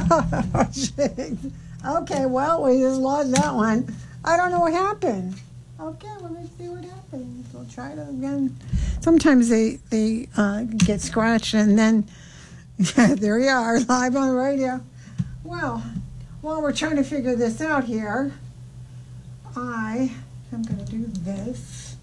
Okay, well, we just lost that one. I don't know what happened. Okay, let me see what happens. We'll try it again. Sometimes they get scratched, and then, yeah, there you are, live on the radio. Well, while we're trying to figure this out here, I am going to do this.